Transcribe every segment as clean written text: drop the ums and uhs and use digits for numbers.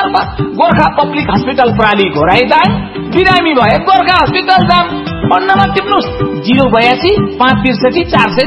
तर्फ Gorkha public hospital प्राली घोराइदाङ, बिरामी भए गोर्खा हस्पिटल जाम। Phone number टिप्नुस् 082 563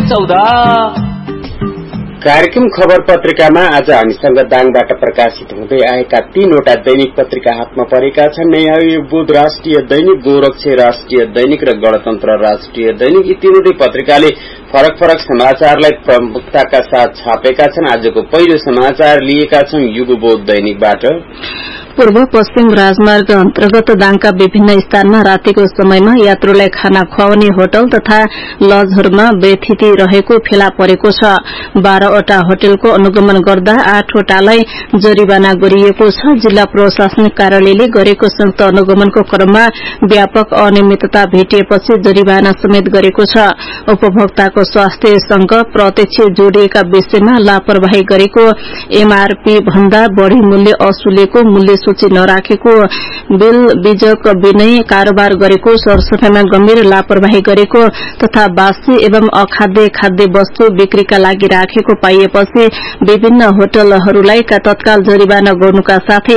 414। कार्यक्रम खबर पत्रिकामा आज हामीसँग दाङबाट प्रकाशित हुँदै आएका 3वटा दैनिक पत्रिका हातमा परेका छन्। नयाँ युगबोध राष्ट्रिय दैनिक, गोरक्ष राष्ट्रिय दैनिक र गणतन्त्र राष्ट्रिय दैनिक। यी तीनवटै पत्रिकाले फरक फरक समाचारलाई प्रमुखताका साथ छापेका छन्। आजको पहिलो समाचार लिएका छौं युगबोध दैनिकबाट। पूर्व पश्चिम राजमार्ग अन्तर्गत दाङका विभिन्न स्थानमा रातिको समयमा यात्रुलाई खाना खुवाउने होटल तथा लजहरूमा बेथिति रहेको फेला परेको छ। 12वटा होटलको अनुगमन गर्दा 8वटालाई जरिवाना गरिएको छ। जिल्ला प्रशासनिक कार्यालयले गरेको संयुक्त अनुगमनको क्रममा व्यापक अनियमितता भेटिएपछि जरिवाना समेत गरेको छ। उपभोक्ताको स्वास्थ्यसँग प्रत्यक्ष जोडिएका विषयमा लापरवाही गरेको, एमआरपी भन्दा बढ़ी मूल्य असुलेको, मूल्य सूची नराखेको, बिल बीजक विनय कारोबार गरेको, सरसफाईमा गम्भीर लापरवाही गरेको तथा बासी एवं अखाद्य खाद्य वस्तु बिक्रीका लागि राखेको पाइएपछि विभिन्न होटलहरूलाई तत्काल जरिवाना गर्नुका साथै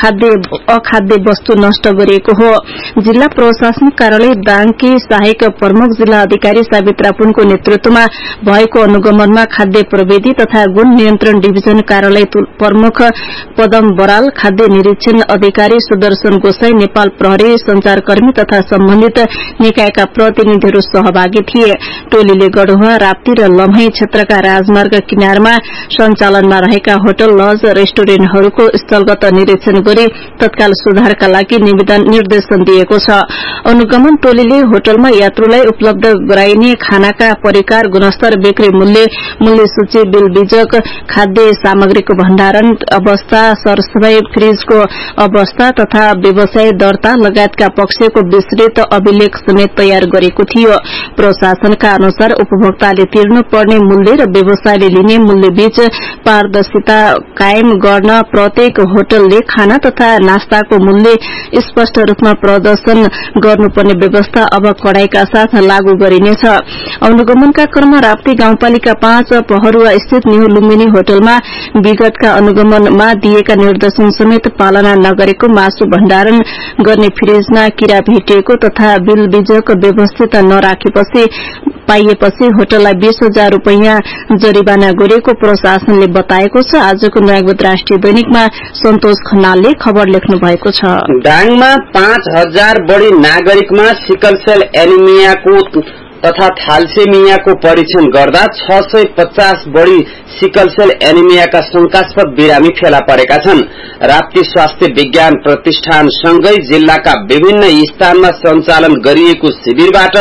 अखाद्य वस्तु नष्ट गरिएको हो। जिल्ला प्रशासनिक कार्यालय दाङकी सहायक प्रमुख जिल्ला अधिकारी सावित्रा पुनको नेतृत्वमा भएको अनुगमनमा खाद्य प्रविधि तथा गुण नियन्त्रण डिभिजन कार्यालय प्रमुख पदम बराल, खाद्य निरीक्षण अधिकारी सुदर्शन गोसाई, नेपाल प्रहरी, संचारकर्मी तथा सम्बन्धित निकायका प्रतिनिधिहरू सहभागी थिए। टोलीले गढुवा, राप्ती र लम्हे क्षेत्रका राजमार्ग किनारमा सञ्चालनमा रहेका होटल, लज, रेस्टुरेन्टहरूको स्थलगत निरीक्षण गरी तत्काल सुधारका लागि निर्देशन दिएको छ। अनुगमन टोलीले होटलमा यात्रुलाई उपलब्ध गराइने खानाका परिकार, गुणस्तर, बिक्री मूल्य, मूल्य सूची, बिल बीजक, खाद्य सामग्रीको भण्डारण अवस्था, सरसफाई, फ्रिजको अवस्था तथा व्यवसाय दर्ता लगायतका पक्षको विस्तृत अभिलेख समेत तयार गरेको थियो। प्रशासनका अनुसार उपभोक्ताले तिर्नुपर्ने मूल्य र व्यवसायले लिने मूल्य बीच पारदर्शिता कायम गर्न प्रत्येक होटलले खाना तथा नास्ताको मूल्य स्पष्ट रूपमा प्रदर्शन गर्नुपर्ने व्यवस्था अब कडाईका साथ लागू गरिनेछ। अनुगमनका क्रममा राप्ती गाउँपालिका 5 पहरुवा स्थित न्यू लुम्बिनी होटलमा विगतका अनुगमनमा दिएका निर्देशन समेत पालना नगरेको, मासु भण्डारण गर्ने फ्रिजमा किरा भेटिएको तथा बिल बीजक व्यवस्थित नराखेपछि पाइएपछि होटललाई 20,000 रूपैयाँ जरिवाना गरिएको प्रशासनले बताएको छ। आजको नयाँ राष्ट्रिय दैनिकमा सन्तोष खनालले खबर लेख्नु भएको छ। दाङमा 5,000 बढ़ी नागरिकमा सिकल सेल एनिमियाको तथा थ्यालेसेमियाको परीक्षण गर्दा 650 बढ़ी सिकल सेल एनिमियाका शंकास्पद बिरामी फेला परेका छन्। राप्ती स्वास्थ्य विज्ञान प्रतिष्ठान सँगै जिल्लाका विभिन्न स्थानमा सञ्चालन गरिएको शिविरबाट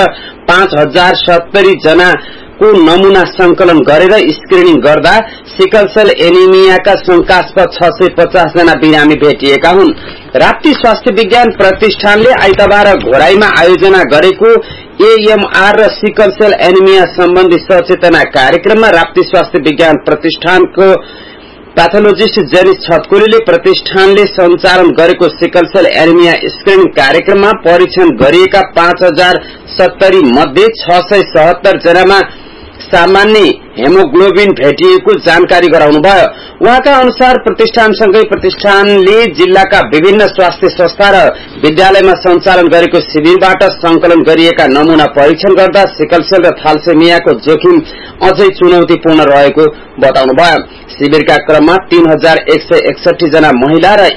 5070 जनाको नमूना संकलन गरेर स्क्रिनिङ गर्दा सिकल सेल एनिमियाका शंकास्पद 650 जना बिरामी भेटिएका हुन्। राप्ती स्वास्थ्य विज्ञान प्रतिष्ठानले आइतबार घोराईमा आयोजना गरेको एएमआर र सिकल सेल एनिमिया सम्बन्धी सचेतना कार्यक्रममा राप्ती स्वास्थ्य विज्ञान प्रतिष्ठानको पैथोलोजिस्ट जेनिस छतकुलीले प्रतिष्ठानले सञ्चालन गरेको सिकल सेल एनिमिया स्क्रिनिङ कार्यक्रममा परीक्षण गरिएका 5070 मध्ये 677 जनामा सामान्य हेमोग्लोबिन भेटिएको जानकारी गराउनुभयो। उहाँका अनुसार प्रतिष्ठानसँगै प्रतिष्ठानले जिल्लाका विभिन्न स्वास्थ्य संस्था र विद्यालयमा सञ्चालन गरेको शिविरबाट संकलन गरिएका नमूना परीक्षण गर्दा सिकल सेल र थ्यालेसेमियाको जोखिम अझै चुनौतीपूर्ण रहेको बताउनुभयो। शिविरका क्रममा 3161 जना महिला र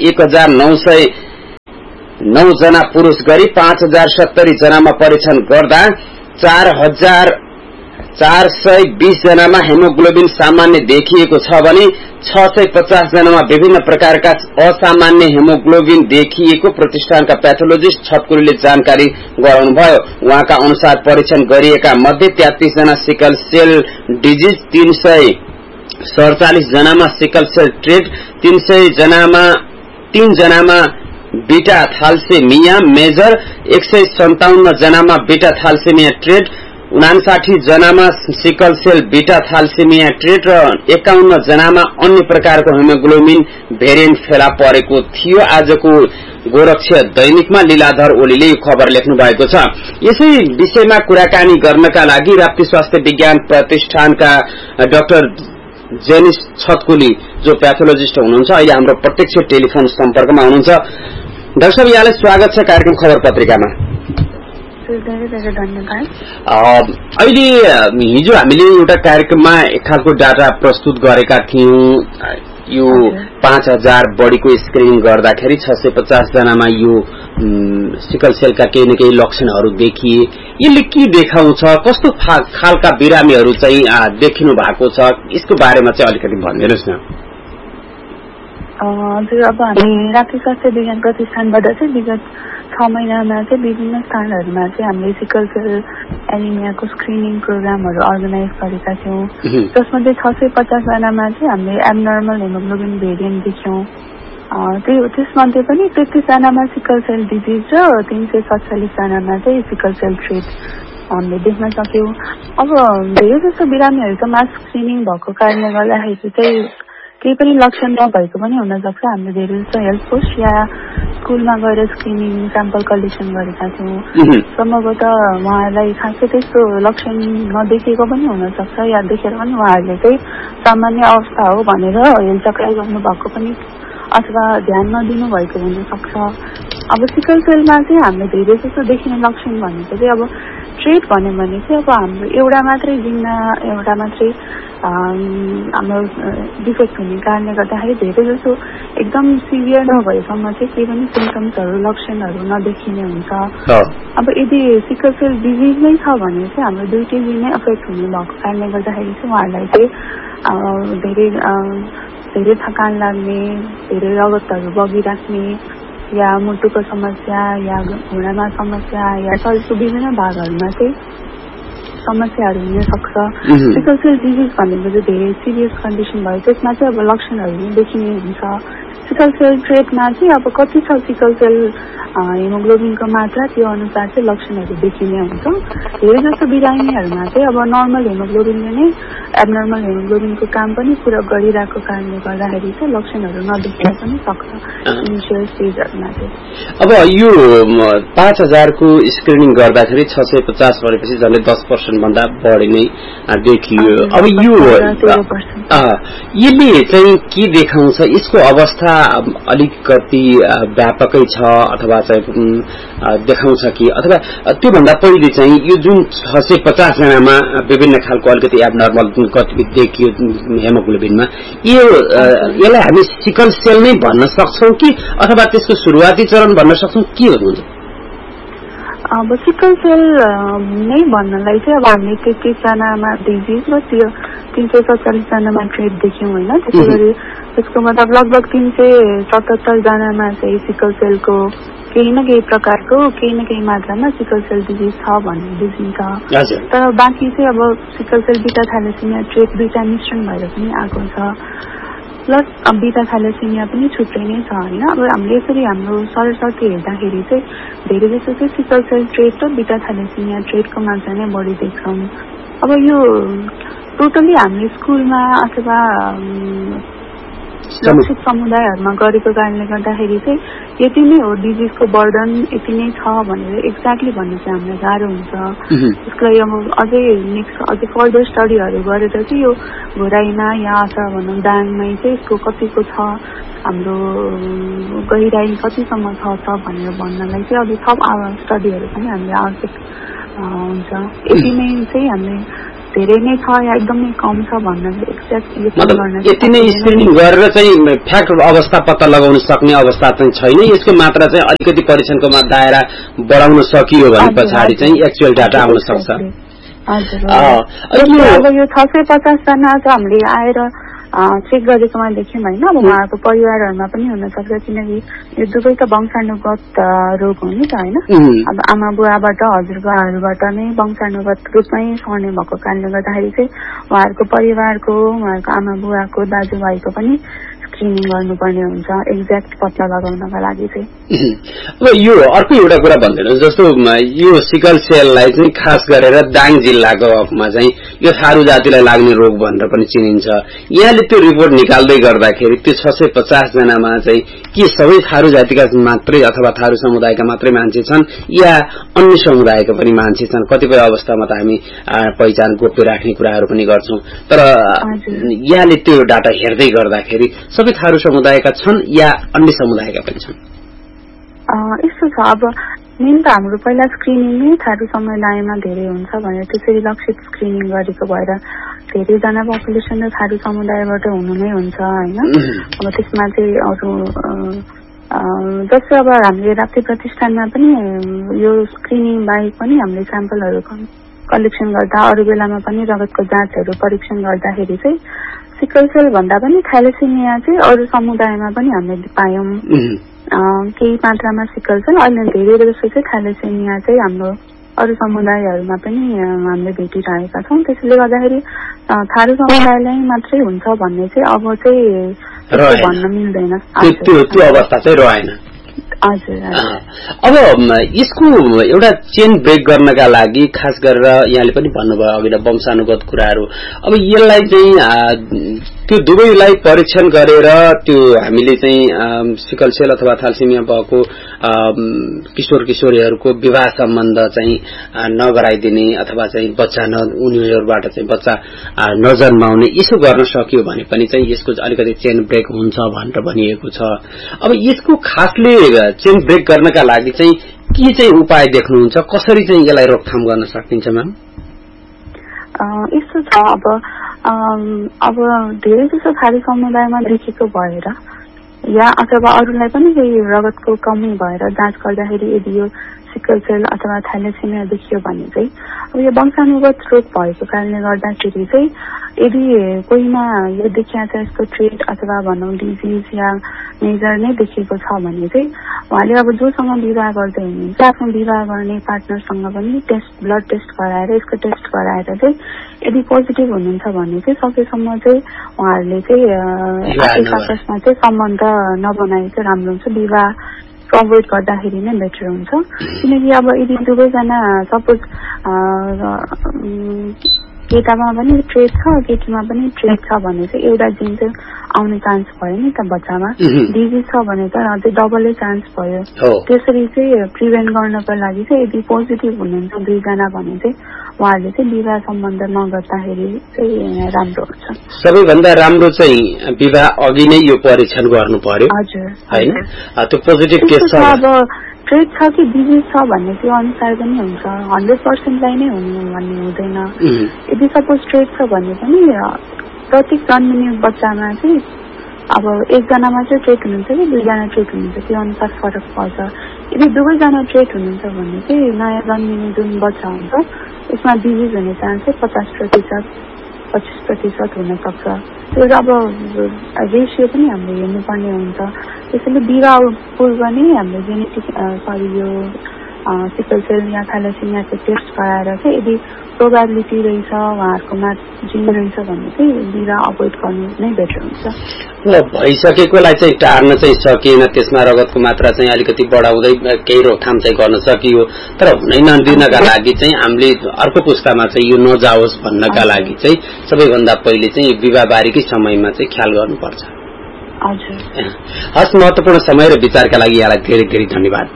1909 जना पुरुष गरी 5070 जनामा परीक्षण गर्दा 4420 जनामा हेमोग्लोबिन सामान्य देखिएको छ भने 650 जनामा विभिन्न प्रकारका असामान्य हेमोग्लोबिन देखिएको प्रतिष्ठानका पैथोलोजिस्ट छतकुलीले जानकारी गराउनुभयो। उहाँका अनुसार परीक्षण गरिएका मध्ये 33 जना sickle sale disease, 347 जनामा sickle sale trait, 3 जनामा beta थ्यालेसेमिया major, 157 जनामा beta थ्यालेसेमिया trait, 59 जनामा sickle sale beta थ्यालेसेमिया trait र 51 जनामा अन्य प्रकारको हेमोग्लोबिन भेरिएन्ट फेला परेको थियो। आजको गोरक्ष दैनिकमा लीलाधर ओलीले यो खबर लेख्नु भएको छ। यसै विषयमा कुराकानी गर्नका लागि राप्ती स्वास्थ्य विज्ञान प्रतिष्ठानका डाक्टर जेनिस छतकुली जो प्याथोलोजिस्ट हुनुहुन्छ अहिले हाम्रो प्रत्यक्ष टेलिफोन सम्पर्कमा हुनुहुन्छ। डाक्टर साहब, यहाँलाई स्वागत छ कार्यक्रम खबर पत्रिकामा। अहिले हिजो हामीले एउटा कार्यक्रममा एक खालको डाटा प्रस्तुत गरेका थियौं। यो 5000 बढीको स्क्रिनिङ गर्दाखेरि 650 जनामा यो सिकल सेलका केही न केही लक्षणहरू देखिए। यसले के देखाउँछ, कस्तो खालका बिरामीहरू चाहिँ देखिनु भएको छ, यसको बारेमा चाहिँ अलिकति भनिदिनुहोस् न। हजुर, अब हामी राष्ट्रिय स्वास्थ्य विज्ञान प्रतिष्ठानबाट चाहिँ विगत 6 महिनामा चाहिँ विभिन्न स्थानहरूमा चाहिँ हामीले सिकल सेल एनिमियाको स्क्रिनिङ प्रोग्रामहरू अर्गनाइज गरेका थियौँ। जसमध्ये 650 जनामा चाहिँ हामीले एबनर्मल हेमोग्लोबिन भेरिएन्ट देख्यौँ। त्यसमध्ये पनि 33 जनामा सिकल सेल डिजिज र 347 जनामा चाहिँ सिकल सेल ट्रेट हामीले देख्न सक्यौँ। अब धेरै जस्तो बिरामीहरू त मास स्क्रिनिङ भएको कारणले गर्दाखेरि चाहिँ केही पनि लक्षण नभएको पनि हुनसक्छ। हामीले धेरै जस्तो हेल्थ पोस्ट या स्कुलमा गएर स्क्रिनिङ स्याम्पल कलेक्सन गरेका थियौँ। सम्भवतः उहाँहरूलाई खासै त्यस्तो लक्षण नदेखेको पनि हुनसक्छ, या देखेर पनि उहाँहरूले चाहिँ सामान्य अवस्था हो भनेर हेल्थ ट्राई गर्नुभएको पनि अथवा ध्यान नदिनु भएको हुनसक्छ। अब सिकल सेलमा चाहिँ हामीले धेरै जस्तो देखिने लक्षण भनेको चाहिँ अब ट्रेट भन्यो भने चाहिँ अब हाम्रो एउटा मात्रै जिनमा एउटा मात्रै हाम्रो डिफेक्ट हुने कारणले गर्दाखेरि धेरै जस्तो एकदम सिभियर नभएसम्म चाहिँ केही पनि सिम्टम्सहरू लक्षणहरू नदेखिने हुन्छ। अब यदि सिकल सेल डिजिज नै छ भने चाहिँ हाम्रो दुईटै जिनै एफेक्ट हुने भएको कारणले गर्दाखेरि चाहिँ उहाँहरूलाई चाहिँ धेरै थकान लाग्ने, धेरै रगतहरू बगिराख्ने, या मुटुको समस्या, या घुँडामा समस्या, या शरीरको विभिन्न भागहरूमा चाहिँ समस्याहरू हुन सक्छ। सिकल सेल डिजिज भनेको चाहिँ धेरै सिरियस कन्डिसन भयो, त्यसमा चाहिँ अब लक्षणहरू पनि देखिने हुन्छ। सिकल सेल ट्रेटमा चाहिँ अब कति छ सिकल सेल हेमोग्लोबिनको मात्रा, त्यो अनुसार चाहिँ लक्षणहरू देखिने हुन्छ। धेरै जस्तो बिरामीहरूमा चाहिँ अब नर्मल हेमोग्लोबिनले नै एबनर्मल हेमोग्लोबिनको काम पनि पुरा गरिरहेको कारणले गर्दाखेरि चाहिँ लक्षणहरू नदेखिन पनि सक्छ इनिसियल स्टेजहरूमा चाहिँ। अब यो 5000 को स्क्रिनिङ गर्दाखेरि 650 भनेपछि झन्डै 10% भन्दा बढी नै देखियो। अब यो यसले चाहिँ के देखाउँछ, यसको अवस्था अलिकति व्यापकै छ अथवा चाहिँ देखाउँछ कि, अथवा त्योभन्दा पहिले चाहिँ यो जुन 650 जनामा विभिन्न खालको अलिकति एबनर्मल गतिविधि देखियो हेमोग्लोबिनमा, यसलाई हामी सिकल सेल नै भन्न सक्छौँ कि अथवा त्यसको सुरुवाती चरण भन्न सक्छौँ, के हुन्छ? अब सिकल सेल नै भन्नलाई चाहिँ अब हामीले 33 जनामा डिजिज र 347 जनामा ट्रेट देख्यौँ होइन। त्यसै गरी त्यसको मतलब लगभग 377 जनामा चाहिँ सिकल सेलको केही न केही प्रकारको केही न केही मात्रामा सिकल सेल डिजिज छ भन्ने बुझिन्छ। तर बाँकी चाहिँ अब सिकल सेल बिटा थ्यालेसेमिया ट्रेट दुईटा मिश्रण भएर पनि आएको छ। प्लस बिटा थ्यालेसेमिया पनि छुट्टै नै छ होइन। अब हामीले यसरी हाम्रो सरसर्ती हेर्दाखेरि चाहिँ धेरै जस्तो चाहिँ सिकल सेल ट्रेट र बिटा थ्यालेसेमिया ट्रेटको मात्रा नै बढी देख्छौँ। अब यो टोटली हामीले स्कुलमा अथवा लक्षित समुदायहरूमा गरेको कारणले गर्दाखेरि चाहिँ यति नै हो डिजिजको बर्डन यति नै छ भनेर एक्ज्याक्टली भन्नु चाहिँ हामीलाई गाह्रो हुन्छ। त्यसको लागि अब अझै फर्दर स्टडीहरू गरेर चाहिँ यो घोराइमा या अथवा भनौँ दाङमै चाहिँ यसको कतिको छ, हाम्रो गहिराई कतिसम्म छ भनेर भन्नलाई चाहिँ अझै थप स्टडीहरू पनि हामीले आवश्यक हुन्छ। यति नै चाहिँ हामीले धेरै नै छ या एकदमै कम छ भन्नाले एक्ज्याक्ट यति नै स्क्रिनिङ गरेर चाहिँ फ्याक्ट अवस्था पत्ता लगाउन सक्ने अवस्था चाहिँ छैन। यसको मात्रा चाहिँ अलिकति परीक्षणको दायरा बढाउन सकियो भने पछाडि चाहिँ एक्चुअल डाटा आउन सक्छ। अब यो 650 जना चाहिँ हामीले आएर चेक गरेकोमा देख्यौँ होइन। अब उहाँहरूको परिवारहरूमा पनि हुनसक्छ, किनकि यो दुवै त वंशानुगत रोग हो नि त होइन। अब आमा बुवाबाट हजुरबाहरूबाट नै वंशानुगत रूपमै सर्ने भएको कारणले गर्दाखेरि चाहिँ उहाँहरूको परिवारको, उहाँहरूको आमा बुवाको, दाजुभाइको पनि स्क्रिनिङ गर्नुपर्ने हुन्छ एक्ज्याक्ट पत्ता लगाउनका लागि चाहिँ। अब यो अर्को एउटा कुरा भनिदिनुहोस्, जस्तो यो सिकल सेललाई चाहिँ खास गरेर दाङ जिल्लाकोमा चाहिँ यो थारू जातिलाई लाग्ने रोग भनेर पनि चिनिन्छ। यहाँले त्यो रिपोर्ट निकाल्दै गर्दाखेरि त्यो 650 जनामा चाहिँ के सबै थारू जातिका मात्रै अथवा थारू समुदायका मात्रै मान्छे छन् या अन्य समुदायका पनि मान्छे छन्? कतिपय अवस्थामा त हामी पहिचान गोप्य राख्ने कुराहरू पनि गर्छौं, तर यहाँले त्यो डाटा हेर्दै गर्दाखेरि सबै थारू समुदायका छन् या अन्य समुदायका पनि छन्? यस्तो छ, अब मेन त हाम्रो पहिला स्क्रिनिङ नै थारू समुदायमा धेरै हुन्छ भनेर त्यसरी लक्षित स्क्रिनिङ गरेको भएर धेरैजना पपुलेसन र थारू समुदायबाट हुनु नै हुन्छ होइन। अब त्यसमा चाहिँ अरू जस्तो अब हामीले राप्ती प्रतिष्ठानमा पनि यो स्क्रिनिङ बाहेक पनि हामीले स्याम्पलहरू कलेक्सन गर्दा अरू बेलामा पनि रगतको जाँचहरू परीक्षण गर्दाखेरि चाहिँ सिकल सेल भन्दा पनि थ्यालेसेमिया चाहिँ अरू समुदायमा पनि हामीले पायौं। केही मात्रामा सिकल सेल, अहिले धेरै जसो चाहिँ थ्यालेसेमिया चाहिँ हाम्रो अरू समुदायहरूमा पनि हामीले भेटिरहेका छौँ। त्यसले गर्दाखेरि थारू समुदायलाई मात्रै हुन्छ भन्ने चाहिँ अब चाहिँ भन्न मिल्दैन, त्यो अवस्था चाहिँ रहेन। हजुर। अब यसको एउटा चेन ब्रेक गर्नका लागि खास गरेर यहाँले पनि भन्नुभयो अघिल्लो वंशानुगत कुराहरू, अब यसलाई चाहिँ त्यो दुवैलाई परीक्षण गरेर त्यो हामीले चाहिँ सिकल सेल अथवा थ्यालेसेमिया भएको किशोर किशोरीहरूको विवाह सम्बन्ध चाहिँ नगराइदिने अथवा चाहिँ बच्चा उनीहरूबाट चाहिँ बच्चा नजन्माउने यसो गर्न सकियो भने पनि चाहिँ यसको अलिकति चेन ब्रेक हुन्छ भनेर भनिएको छ। अब यसको खासले चेन ब्रेक गर्नका लागि चाहिँ के चाहिँ उपाय देख्नुहुन्छ, कसरी चाहिँ यसलाई रोकथाम गर्न सकिन्छ म्याम? यस्तो छ, अब धेरै जसो थारू समुदायमा देखेको भएर या अथवा अरूलाई पनि केही रगतको कमी भएर जाँच गर्दाखेरि यदि यो सिकल सेल अथवा थ्यालेसेमिया देखियो भने चाहिँ अब यो वंशानुगत रोग भएको कारणले गर्दाखेरि चाहिँ यदि कोहीमा यो देखिया छ यसको ट्रेट अथवा भनौँ डिजिज या मेजर नै देखिएको छ भने चाहिँ उहाँले अब जोसँग विवाह गर्दै हुनुहुन्छ आफ्नो विवाह गर्ने पार्टनरसँग पनि ब्लड टेस्ट गराएर यसको टेस्ट गराएर चाहिँ यदि पोजिटिभ हुनुहुन्छ भने चाहिँ सकेसम्म चाहिँ उहाँहरूले चाहिँ आपसमा चाहिँ सम्बन्ध नबनाए चाहिँ राम्रो हुन्छ, विवाह अभोइड गर्दाखेरि नै बेटर हुन्छ। किनकि अब यदि दुवैजना सपोज केटामा पनि ट्रेट छ केटीमा पनि ट्रेट छ भने चाहिँ एउटा जिन चाहिँ आउने चान्स भयो नि त बच्चामा, डिजिज छ भने त अझै डबलै चान्स भयो। त्यसरी चाहिँ प्रिभेन्ट गर्नको लागि चाहिँ यदि पोजिटिभ हुनुहुन्छ दुईजना भने चाहिँ उहाँहरूले चाहिँ विवाह सम्बन्ध नगर्दाखेरि चाहिँ राम्रो हुन्छ। सबैभन्दा राम्रो चाहिँ विवाह अघि नै यो परीक्षण गर्नु पर्यो। हजुर हैन, त्यो पोजिटिभ केस छ अब ट्रेट छ कि डिजिज छ भन्ने त्यो अनुसार पनि हुन्छ, 100% लाई नै हुनु भन्ने हुँदैन। यदि सपोज ट्रेट छ भने पनि प्रत्येक जन्मिने बच्चामा चाहिँ अब एकजनामा चाहिँ ट्रेट हुनुहुन्छ कि दुईजना ट्रेट हुनुहुन्छ त्यो अनुसार फरक पर्छ। यदि दुवैजना ट्रेट हुनुहुन्छ भने चाहिँ नयाँ जन्मिने जुन बच्चा हुन्छ यसमा डिजिज हुने चान्स चाहिँ 50% हुन सक्छ। त्यो अब रेसियो पनि हामीले हेर्नुपर्ने हुन्छ। त्यसैले विवाह पूर्व नै हामीले जेनेटिक यो सिकल सेल या थ्यालेसेमियाको टेस्ट गराएर चाहिँ यदि प्रोबेबिलिटी रहेछ उहाँहरूकोमा जिन रहेछ भने चाहिँ विवाह अभोइड गर्नु नै बेटर हुन्छ। भइसकेकोलाई चाहिँ टार्न चाहिँ सकिएन, त्यसमा रगतको मात्रा चाहिँ अलिकति बढाउँदै केही रोकथाम चाहिँ गर्न सकियो, तर हुनै नदिनका लागि चाहिँ हामीले अर्को पुस्तामा चाहिँ यो नजाओस् भन्नका लागि चाहिँ सबैभन्दा पहिले चाहिँ विवाह बारीकै समयमा चाहिँ ख्याल गर्नुपर्छ। हजुर। हस्, महत्त्वपूर्ण समय र विचारका लागि यहाँलाई धेरै धेरै धन्यवाद।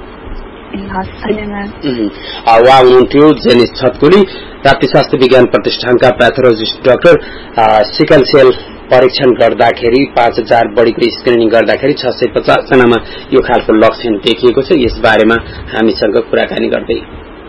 उहाँ हुनुहुन्थ्यो जेनिस छतकुली, राप्ती स्वास्थ्य विज्ञान प्रतिष्ठानका प्याथोलोजिस्ट डाक्टर। सिकल सेल परीक्षण गर्दाखेरि 5000 बढीको स्क्रिनिङ गर्दाखेरि 650 जनामा यो खालको लक्षण देखिएको छ। यस बारेमा हामीसँग कुराकानी गर्दै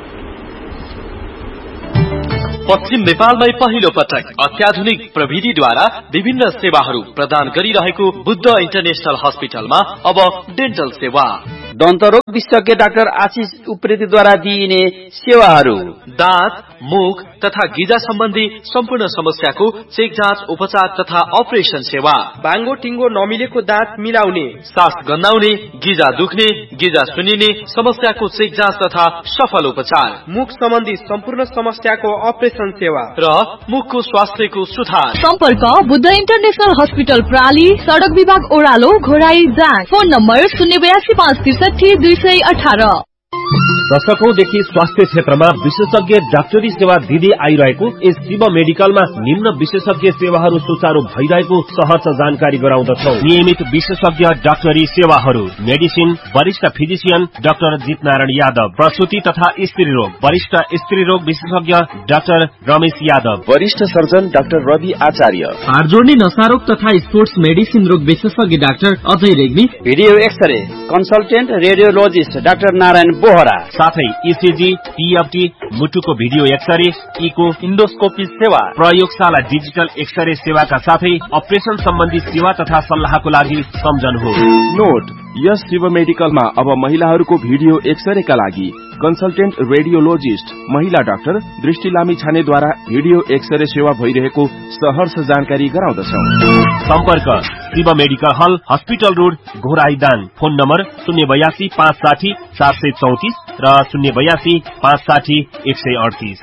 पश्चिम नेपालमै पहिलो पटक अत्याधुनिक प्रविधिद्वारा विभिन्न सेवाहरू प्रदान गरिरहेको बुद्ध इन्टरनेशनल हस्पिटलमा अब डेन्टल सेवा, दन्तरोग विशेषज्ञ डाक्टर आशिष उप्रेतीद्वारा दिइने सेवाहरू, दाँत, मुख, तथा गिजा सम्बन्धी सम्पूर्ण समस्याको चेक जाँच, उपचार तथा अपरेसन सेवा। बाङ्गो टिङ्गो नमिलेको दाँत मिलाउने, सास गन्नाउने, गिजा दुख्ने, गिजा सुनिने समस्याको चेक जाँच तथा सफल उपचार। मुख सम्बन्धी सम्पूर्ण समस्याको अपरेसन सेवा र मुखको स्वास्थ्यको सुधार। सम्पर्क बुद्ध इन्टरनेशनल हस्पिटल प्राली, सडक विभाग ओह्रालो, घोराई जाँच। Phone number 082 563 218। दशकौंदेखि स्वास्थ्य क्षेत्रमा विशेषज्ञ डाक्टरी सेवा दिँदै आइरहेको यस शिव मेडिकलमा निम्न विशेषज्ञ सेवाहरू सुचारू भइरहेको सहज जानकारी गराउँदछौ। नियमित विशेषज्ञ डाक्टरी सेवाहरू: मेडिसिन, वरिष्ठ फिजिशियन डाक्टर जितनारायण यादव, प्रसुति तथा स्त्री रोग वरिष्ठ स्त्री रोग विशेषज्ञ डाक्टर रमेश यादव, वरिष्ठ सर्जन डाक्टर रवि आचार्य, हाड जोड्ने नसारोग तथा स्पोर्ट्स मेडिसिन रोग विशेषज्ञ doctor Ajay Regmi, video x-ray consultant radiologist doctor Narayan Bohra, साथै इसिजी, टीएफटी, मुटुको भिडियो एक्सरे, इको, इन्डोस्कोपी सेवा, प्रयोगशाला डिजिटल एक्सरे सेवाका साथै अपरेसन सम्बन्धी सेवा तथा सल्लाहको लागि सम्झनुहोस्। नोट: यस शिव मेडिकलमा अब महिलाहरूको भिडियो एक्सरेका लागि कन्सल्टेन्ट रेडियोलोजिस्ट महिला डाक्टर दृष्टि लामिछानेद्वारा भिडियो एक्सरे सेवा भइरहेको सहर्ष जानकारी गराउँदछौ। सम्पर्क: शिव मेडिकल हल, हस्पिटल रोड, घोराईदाङ। फोन नम्बर 082 560 434 र 082 560 138।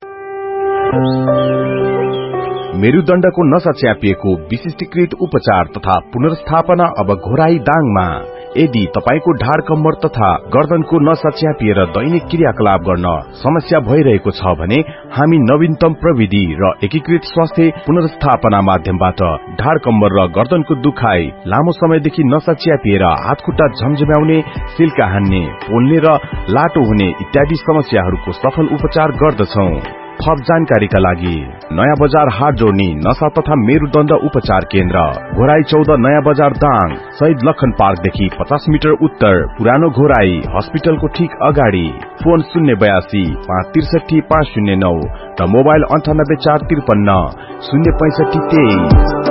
मेरुदण्डको नसा च्यापिएको विशिष्टीकृत उपचार तथा पुनर्स्थापना अब घोराईदाङमा। यदि तपाईको ढाड, कम्मर तथा गर्दनको नसा च्यापिएर दैनिक क्रियाकलाप गर्न समस्या भइरहेको छ भने हामी नवीनतम प्रविधि र एकीकृत स्वास्थ्य पुनर्स्थापना माध्यमबाट ढाड, कम्मर र गर्दनको दुखाइ, लामो समयदेखि नसा च्यापिएर हातखुट्टा झमझम्याउने, सिल्का हान्ने, पोल्ने र लाटो हुने इत्यादि समस्याहरूको सफल उपचार गर्दछौ। थप जानकारीका लागि नयाँ बजार हाट जोड्ने नसा तथा मेरुदण्ड उपचार केन्द्र, घोराई 14 नयाँ बजार दाङ, शहीद लखन पार्कदेखि 50 मिटर उत्तर, पुरानो घोराई हस्पिटलको ठीक अगाडि। फोन 082 563 509 र मोबाइल 98 453 065 23।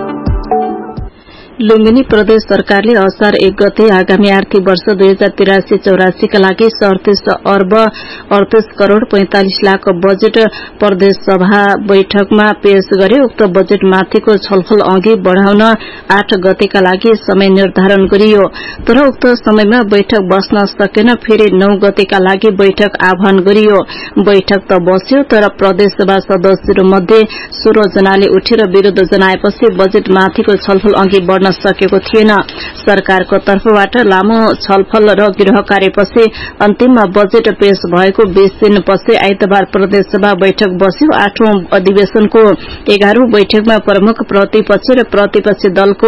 लुम्बिनी प्रदेश सरकारले असार 1 गते आगामी आर्थिक वर्ष 2083-84 का लागि 38 अर्ब 38 करोड़ 45 लाख बजेट प्रदेश सभा बैठकमा पेश गरे। उक्त बजेट माथिको छलफल अघि बढ़ाउन 8 गतेका लागि समय निर्धारण गरियो, तर उक्त समयमा बैठक बस्न सकेन। फेरि 9 गतेका लागि बैठक आह्वान गरियो। बैठक त बस्यो, तर प्रदेश सभा सदस्यहरू मध्ये 16 जनाले उठेर विरोध जनाएपछि बजेट माथिको छलफल अघि बढ़न सकेको थिएन। सरकारको तर्फबाट लामो छलफल र गृह कार्यपछि अन्तिममा बजेट पेश भएको 20 दिनपछि आइतबार प्रदेश सभा बैठक बस्यो। 8औं अधिवेशनको 11औं बैठकमा प्रमुख प्रतिपक्ष र प्रतिपक्षी दलको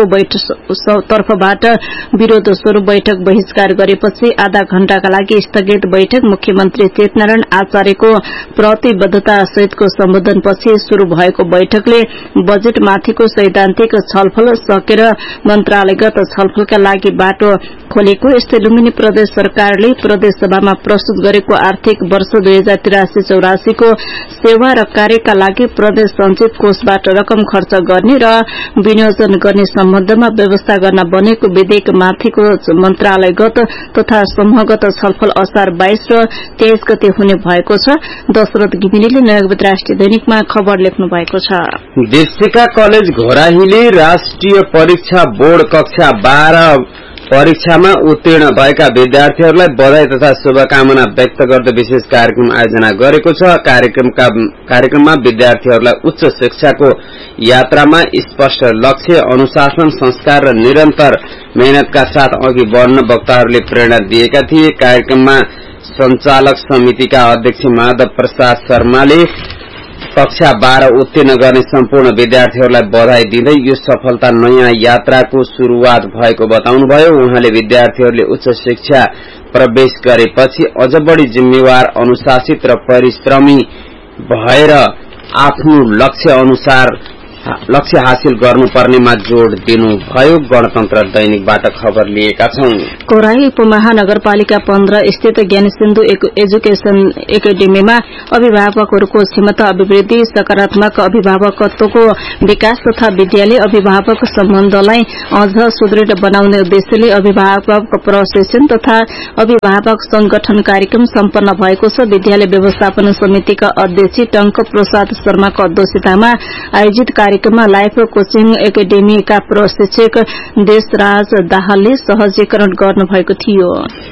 तर्फबाट विरोध स्वरूप बैठक बहिष्कार गरेपछि आधा घण्टाका लागि स्थगित बैठक मुख्यमन्त्री चेतनारायण आचार्यको प्रतिबद्धता सहितको सम्बोधनपछि शुरू भएको बैठकले बजेट माथिको सैद्धान्तिक छलफल सकेर मन्त्रालयगत छलफलका लागि बाटो खोलेको। यस्तै लुम्बिनी प्रदेश सरकारले प्रदेश सभामा प्रस्तुत गरेको आर्थिक वर्ष 2083-84 को सेवा र कार्यका लागि प्रदेश संचित कोषबाट रकम खर्च गर्ने र विनियोजन गर्ने सम्बन्धमा व्यवस्था गर्न बनेको विधेयक माथिको मन्त्रालयगत तथा समूहगत छलफल असार 22 र 23 गते हुने भएको छ। दशरथ घिमिरेले नयाँ राष्ट्रिय दैनिकमा खबर लेख्नु भएको छ। देशिका कलेज घोराहीले राष्ट्रिय परीक्षा बोर्ड कक्षा 12 परीक्षामा उत्तीर्ण भएका विद्यार्थीहरूलाई बधाई तथा शुभकामना व्यक्त गर्दै विशेष कार्यक्रम आयोजना गरेको छ। कार्यक्रममा विद्यार्थीहरूलाई उच्च शिक्षाको यात्रामा स्पष्ट लक्ष्य, अनुशासन, संस्कार र निरन्तर मेहनतका साथ अघि बढ़न वक्ताहरूले प्रेरणा दिएका थिए। कार्यक्रममा संचालक समितिका अध्यक्ष माधव प्रसाद शर्माले कक्षा 12 उत्तीर्ण गर्ने सम्पूर्ण विद्यार्थीहरूलाई बधाई दिँदै यो सफलता नयाँ यात्राको शुरूआत भएको बताउनुभयो। उहाँले विद्यार्थीहरूले उच्च शिक्षा प्रवेश गरेपछि अझ बढ़ी जिम्मेवार, अनुशासित र परिश्रमी भएर आफ्नो लक्ष्य अनुसार लक्ष्य हासिल गर्नुपर्नेमा जोड़ दिनुभयो। गणतन्त्र दैनिकबाट खबर लिएका छौं। कोराई उपमहानगरपालिका 15 स्थित ज्ञानसिन्धु एजुकेशन एकाडेमीमा अभिभावकहरूको क्षमता अभिवृद्धि, सकारात्मक अभिभावकत्वको विकास तथा विद्यालय अभिभावक सम्बन्धलाई अझ सुदृढ़ बनाउने उद्देश्यले अभिभावक प्रशिक्षण तथा अभिभावक संगठन कार्यक्रम सम्पन्न भएको छ। विद्यालय व्यवस्थापन समितिका अध्यक्ष टंक प्रसाद शर्माको अध्यक्षतामा आयोजित कार्यक्रममा लाइफ कोचिङ एकाडेमीका प्रशिक्षक देशराज दाहालले सहजीकरण गर्नुभएको थियो।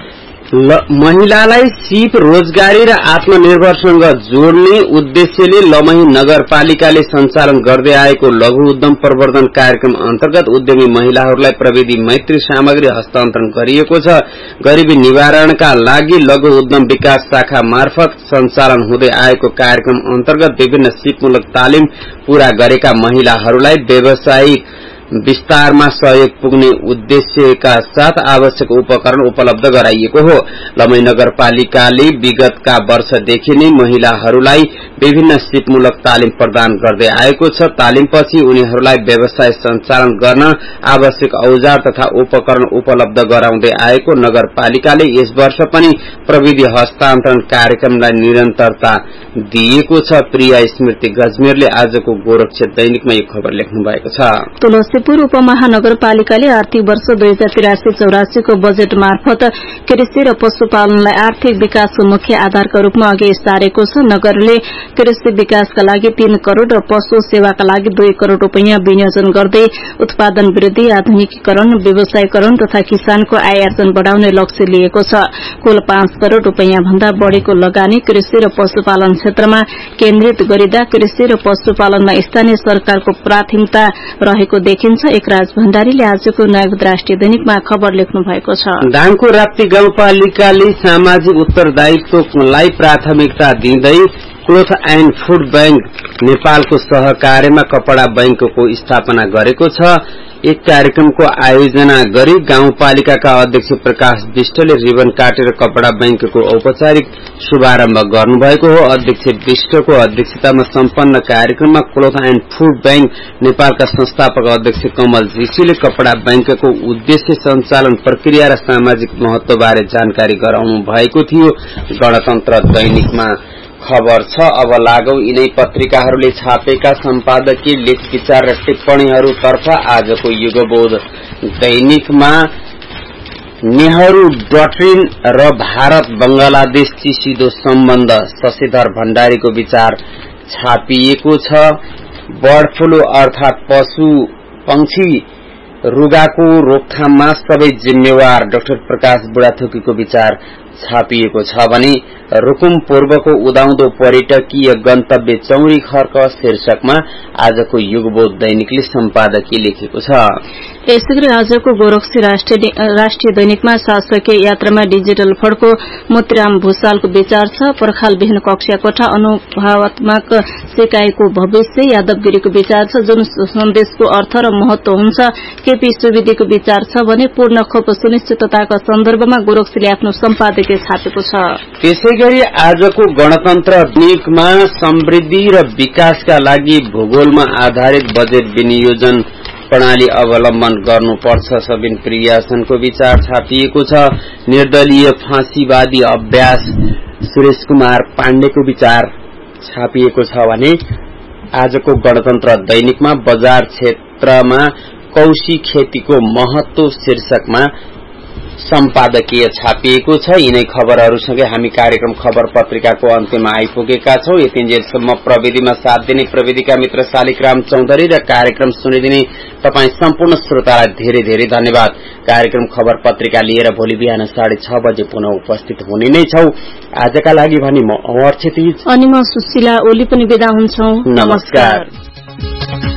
महिलालाई सिप रोजगारी र आत्मनिर्भरसँग जोड्ने उद्देश्यले लमही नगरपालिकाले सञ्चालन गर्दै आएको लघु उद्यम प्रवर्धन कार्यक्रम अन्तर्गत उद्यमी महिलाहरूलाई प्रविधि मैत्री सामग्री हस्तान्तरण गरिएको छ। गरिबी निवारणका लागि लघु उद्यम विकास शाखा मार्फत सञ्चालन हुँदै आएको कार्यक्रम अन्तर्गत विभिन्न सिपमूलक तालिम पूरा गरेका महिलाहरूलाई व्यावसायिक विस्तारमा सहयोग पुग्ने उद्देश्यका साथ आवश्यक उपकरण उपलब्ध गराइएको हो। लमही नगरपालिकाले विगतका वर्षदेखि नै महिलाहरूलाई विभिन्न सिपमूलक तालिम प्रदान गर्दै आएको छ। तालिमपछि उनीहरूलाई व्यवसाय सञ्चालन गर्न आवश्यक औजार तथा उपकरण उपलब्ध गराउँदै आएको नगरपालिकाले यस वर्ष पनि प्रविधि हस्तान्तरण कार्यक्रमलाई निरन्तरता दिएको छ। प्रिया स्मृति गजमेरले आजको गोरक्षा दैनिकमा यो खबर लेख्नु भएको छ। तुलसीपुर उपमहानगरपालिकाले आर्थिक वर्ष 2083-84 को बजेट मार्फत कृषि र पशुपालनलाई आर्थिक विकासको मुख्य आधारका रूपमा अघि सारेको छ। नगरले कृषि विकासका लागि 3 करोड़ र पशु सेवाका लागि 2 करोड़ रूपैयाँ विनियोजन गर्दै उत्पादन वृद्धि, आधुनिकीकरण, व्यवसायीकरण तथा किसानको आय आर्जन बढ़ाउने लक्ष्य लिएको छ। कुल 5 करोड़ रूपैयाँ भन्दा बढ़ीको लगानी कृषि र पशुपालन क्षेत्रमा केन्द्रित गरिँदा कृषि र पशुपालनमा स्थानीय सरकारको प्राथमिकता रहेको देखिन्छ। एकराज भण्डारीले आजको नयाँ राष्ट्रिय दैनिकमा खबर लेख्नु भएको छ। दाङको राप्ती गाउँपालिकाले सामाजिक उत्तरदायित्वलाई प्राथमिकता दिँदै क्लोथ एण्ड फूड बैंक नेपालको सहकार्यमा कपड़ा बैंकको स्थापना गरेको छ। एक कार्यक्रमको आयोजना गरी गाउँपालिकाका अध्यक्ष प्रकाश विष्टले रिबन काटेर कपड़ा बैंकको औपचारिक शुभारम्भ गर्नुभएको हो। अध्यक्ष विष्टको अध्यक्षतामा सम्पन्न कार्यक्रममा क्लोथ एण्ड फूड बैंक नेपालका संस्थापक अध्यक्ष कमल ऋषिले कपड़ा बैंकको उद्देश्य, सञ्चालन प्रक्रिया र सामाजिक महत्वबारे जानकारी गराउनु भएको थियो। गणतन्त्र दैनिकमा खबर छ। अब लागौ यिनै पत्रिकाहरूले छापेका सम्पादकीय लेख विचार र टिप्पणीहरूतर्फ। आजको युगबोध दैनिकमा नेहरू डक्ट्रिन र भारत बंगलादेश चिसिदो सम्बन्ध शशिधर भण्डारीको विचार छापिएको छ। बर्ड फ्लू अर्थात पशु पंक्षी रुगाको रोकथाममा सबै जिम्मेवार डाक्टर प्रकाश बुढाथोकीको विचार छापिएको छ भने रुकुम पूर्वको उदाउँदो पर्यटकीय गन्तव्य चौरी खर्क शीर्षकमा आजको युगबोध दैनिकले सम्पादकीय लेखेको छ। यसैगरी आजको गोरक्षी राष्ट्रिय दैनिकमा शासकीय यात्रामा डिजिटल फडको मोतीराम भूषालको विचार छ। पर्खालविहीन कक्षा कोठा, अनुभवात्मक सिकाइको भविष्य यादवगिरीको विचार छ। जुन सन्देशको अर्थ र महत्व हुन्छ केपी सुवेदीको विचार छ भने पूर्ण खोप सुनिश्चितताका सन्दर्भमा गोरक्षीले आफ्नो सम्पादकीय छापेको छ। त्यसैगरी आजको गणतन्त्र दैनिकमा समृद्धि र विकासका लागि भूगोलमा आधारित बजेट विनियोजन प्रणाली अवलम्बन गर्नुपर्छ सबिन प्रियासनको विचार छापिएको छ। निर्दलीय फाँसीवादी अभ्यास सुरेश कुमार पाण्डेको विचार छापिएको छ भने आजको गणतन्त्र दैनिकमा बजार क्षेत्रमा कौशी खेतीको महत्व शीर्षकमा सम्पादकीय छापिएको छ। यिनै खबरहरूसँगै हामी कार्यक्रम खबर पत्रिकाको अन्त्यमा आइपुगेका छौं। यतिन्जेलसम्म प्रविधिमा साथ दिने प्रविधिका मित्र शालिग्राम चौधरी र कार्यक्रम सुनिदिने तपाई सम्पूर्ण श्रोतालाई धेरै धेरै धन्यवाद। कार्यक्रम खबर पत्रिका लिएर भोलि बिहान 6:30 बजे पुनः उपस्थित हुने नै छौं। आजका लागि भने म अमर क्षितिज अनि म सुशीला ओली पनि बिदा हुन्छौं। नमस्कार।